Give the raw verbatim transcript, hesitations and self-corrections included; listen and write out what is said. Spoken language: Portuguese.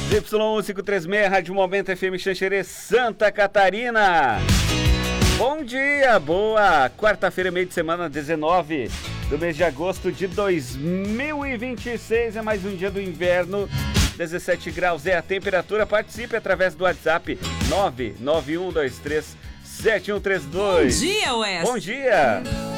Y cento e trinta e seis, Rádio Momento F M Xanxerê, Santa Catarina. Bom dia, boa quarta-feira, meio de semana, dezenove do mês de agosto de dois mil e vinte e seis. É mais um dia do inverno, dezessete graus é a temperatura. Participe através do WhatsApp nove nove um dois três sete um três dois. Bom dia, Wes. Bom dia.